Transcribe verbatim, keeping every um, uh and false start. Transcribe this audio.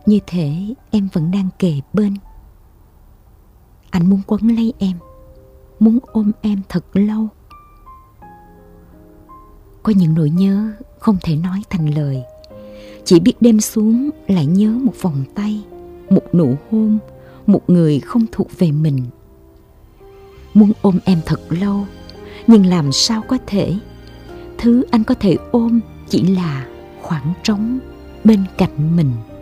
như thể em vẫn đang kề bên. Anh muốn quấn lấy em, muốn ôm em thật lâu. Có những nỗi nhớ không thể nói thành lời, chỉ biết đêm xuống lại nhớ một vòng tay, một nụ hôn, một người không thuộc về mình. Muốn ôm em thật lâu, nhưng làm sao có thể. Thứ anh có thể ôm chỉ là khoảng trống bên cạnh mình.